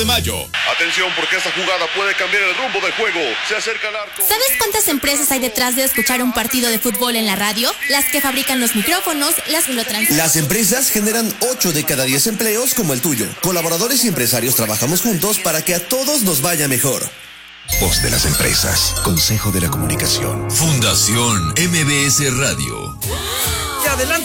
de mayo. Atención, porque esta jugada puede cambiar el rumbo del juego. Se acerca al arco. ¿Sabes cuántas empresas hay detrás de escuchar un partido de fútbol en la radio? Las que fabrican los micrófonos, las que lo transmiten. Las empresas generan 8 de cada 10 empleos como el tuyo. Colaboradores y empresarios trabajamos juntos para que a todos nos vaya mejor. Voz de las empresas. Consejo de la Comunicación. Fundación MBS Radio. Adelante.